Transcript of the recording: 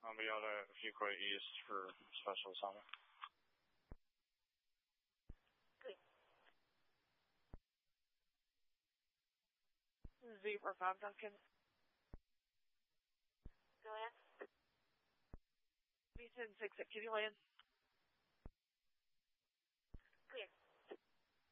Columbia to Fuquay East for special assignment. Z45 Duncan. Go ahead. V106 at Kitty Land.